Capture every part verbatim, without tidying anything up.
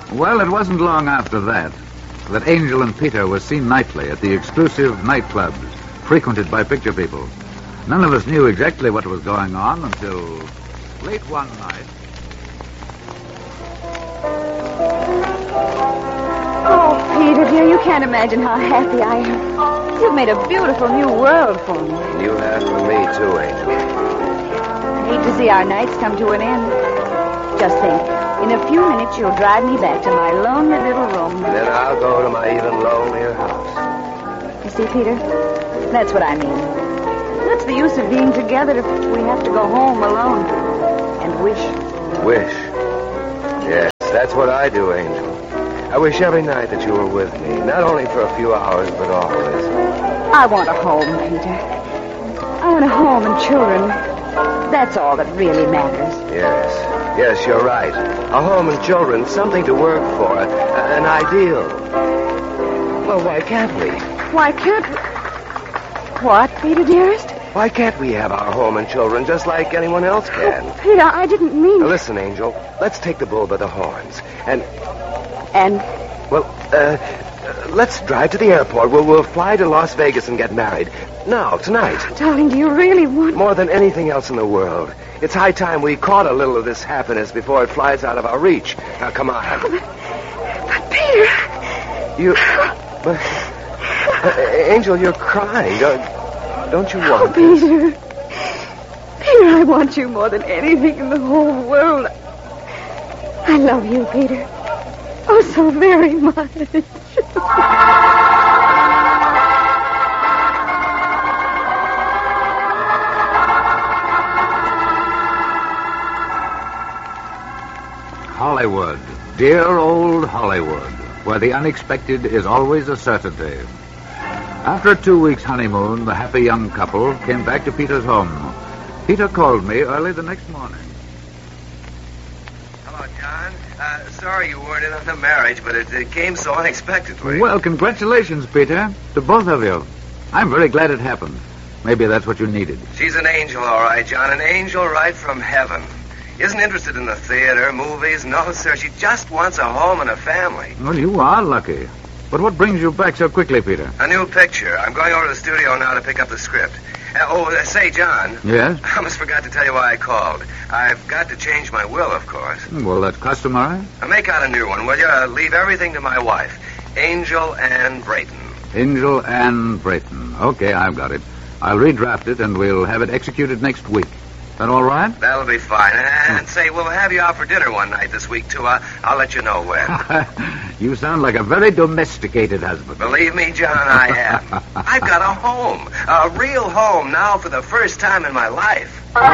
Well, it wasn't long after that that Angel and Peter were seen nightly at the exclusive nightclubs frequented by picture people. None of us knew exactly what was going on until late one night. Oh, Peter, dear, you can't imagine how happy I am. You've made a beautiful new world for me. And you have for me, too, Angel. I hate to see our nights come to an end. Just think, in a few minutes you'll drive me back to my lonely little room. And then I'll go to my even lonelier house. You see, Peter, that's what I mean. What's the use of being together if we have to go home alone and wish? Wish? Yes, that's what I do, Angel. I wish every night that you were with me, not only for a few hours, but always. I want a home, Peter. I want a home and children. That's all that really matters. Yes, yes, you're right. A home and children, something to work for, a, an ideal. Well, why can't we? Why can't we? What, Peter, dearest? Why can't we have our home and children just like anyone else can? Oh, Peter, I didn't mean... Now, listen, Angel, let's take the bull by the horns. And... And? Well, uh, let's drive to the airport. We'll, we'll fly to Las Vegas and get married. Now, tonight. Darling, do you really want... More than anything else in the world. It's high time we caught a little of this happiness before it flies out of our reach. Now, come on. Oh, but, but, Peter... You... But, uh, Angel, you're crying. Don't, don't you want oh, Peter. This? Peter, I want you more than anything in the whole world. I love you, Peter. Oh, so very much. Hollywood, dear old Hollywood, where the unexpected is always a certainty. After a two weeks honeymoon, the happy young couple came back to Peter's home. Peter called me early the next morning. Hello, John. Uh, sorry you weren't in on the marriage, but it, it came so unexpectedly. Well, congratulations, Peter, to both of you. I'm very glad it happened. Maybe that's what you needed. She's an angel, all right, John. An angel right from heaven. Isn't interested in the theater, movies. No, sir. She just wants a home and a family. Well, you are lucky. But what brings you back so quickly, Peter? A new picture. I'm going over to the studio now to pick up the script. Uh, oh, uh, say, John. Yes? I almost forgot to tell you why I called. I've got to change my will, of course. Well, that's customary. Now, make out a new one, will you? Uh, leave everything to my wife, Angel Ann Brayton. Angel Ann Brayton. Okay, I've got it. I'll redraft it, and we'll have it executed next week. That all right? That'll be fine. And hmm. say, we'll have you out for dinner one night this week, too. Uh, I'll let you know when. You sound like a very domesticated husband. Believe me, John, I am. I've got a home. A real home now for the first time in my life.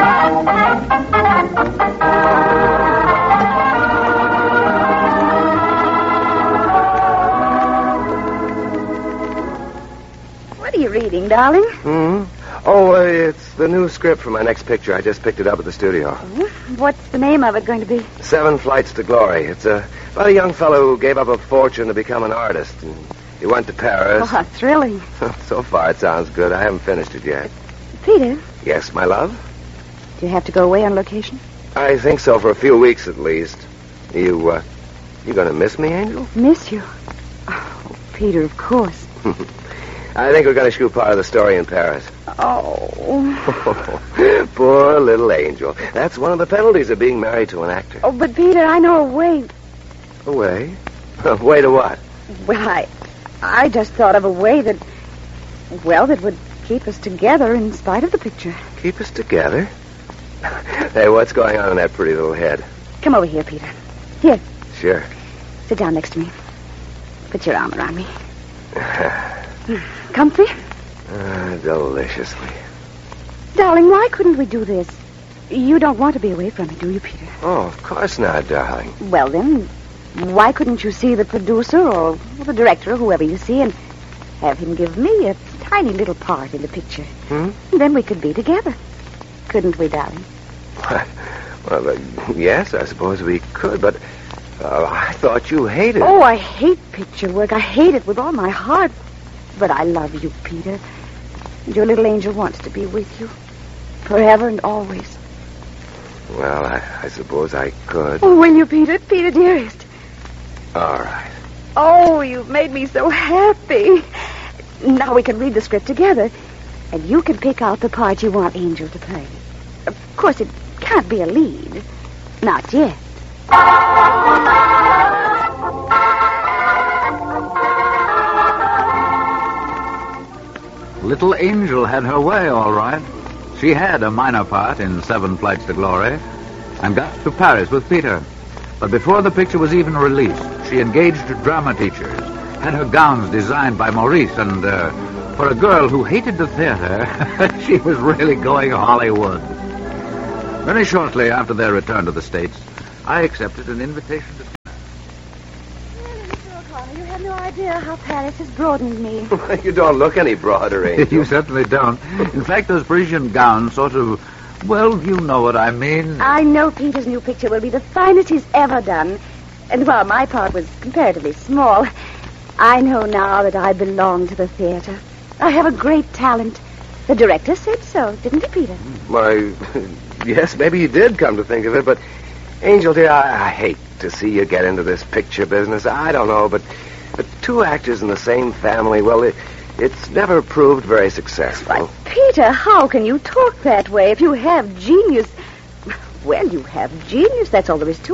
What are you reading, darling? Hmm? Oh, uh, it's the new script for my next picture. I just picked it up at the studio. What's the name of it going to be? Seven Flights to Glory. It's uh, about a young fellow who gave up a fortune to become an artist. And he went to Paris. Oh, how thrilling. So far, it sounds good. I haven't finished it yet. Peter? Yes, my love? Do you have to go away on location? I think so, for a few weeks at least. You, uh, you going to miss me, Angel? Miss you? Oh, Peter, of course. I think we're going to shoot part of the story in Paris. Oh. Poor little Angel. That's one of the penalties of being married to an actor. Oh, but Peter, I know a way. A way? A way to what? Well, I, I just thought of a way that, well, that would keep us together in spite of the picture. Keep us together? Hey, what's going on in that pretty little head? Come over here, Peter. Here. Sure. Sit down next to me. Put your arm around me. Comfy? Uh, deliciously. Darling, why couldn't we do this? You don't want to be away from me, do you, Peter? Oh, of course not, darling. Well, then, why couldn't you see the producer or the director or whoever you see and have him give me a tiny little part in the picture? Hmm? And then we could be together. Couldn't we, darling? Well, uh, yes, I suppose we could, but uh, I thought you hated it. Oh, I hate picture work. I hate it with all my heart. But I love you, Peter. And your little angel wants to be with you. Forever and always. Well, I, I suppose I could. Oh, will you, Peter? Peter, dearest. All right. Oh, you've made me so happy. Now we can read the script together, and you can pick out the part you want Angel to play. Of course, it can't be a lead. Not yet. Little Angel had her way, all right. She had a minor part in Seven Flights to Glory and got to Paris with Peter. But before the picture was even released, she engaged drama teachers, had her gowns designed by Maurice, and uh, for a girl who hated the theater, she was really going Hollywood. Very shortly after their return to the States, I accepted an invitation to... You have no idea how Paris has broadened me. You don't look any broader, Angel. You certainly don't. In fact, those Parisian gowns sort of... Well, you know what I mean. I know Peter's new picture will be the finest he's ever done. And while my part was comparatively small, I know now that I belong to the theater. I have a great talent. The director said so, didn't he, Peter? Why, yes, maybe you did, come to think of it, but... Angel, dear, I, I hate to see you get into this picture business. I don't know, but, but two actors in the same family, well, it, it's never proved very successful. But, Peter, how can you talk that way if you have genius? Well, you have genius, that's all there is to it.